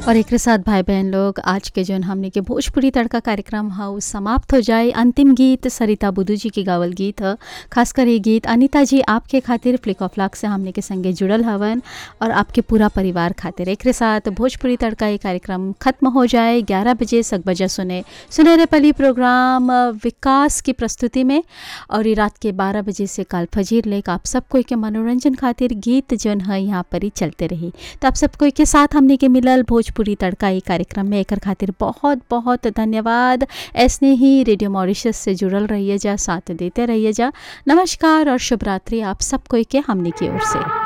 और एकरे साथ भाई बहन लोग आज के जौन हमने के भोजपुरी तड़का कार्यक्रम ह उ समाप्त हो जाए। अंतिम गीत सरिता बुदू जी के गावल गीत ह। खासकर ये गीत अनीता जी आपके खातिर फ्लिक ऑफ लाक से हमने के संगे जुड़ल हवन और आपके पूरा परिवार खातिर। एकरे साथ भोजपुरी तड़का ये कार्यक्रम खत्म हो जाए। 11 बजे सग बजा सुनहरे पली प्रोग्राम विकास की प्रस्तुति में और ये रात के 12 बजे से काल फजीर लेक आप सब कोई के मनोरंजन खातिर गीत जौन है यहाँ पर ही चलते रही। तो आप सब कोई के साथ हमने के मिलल भोजपुरी तड़का ये कार्यक्रम में एकर खातिर बहुत बहुत धन्यवाद। ऐसने ही रेडियो मॉरिशस से जुड़ल रहिए जा, साथ देते रहिए जा। नमस्कार और शुभ रात्रि आप सब कोई के हमने की ओर से।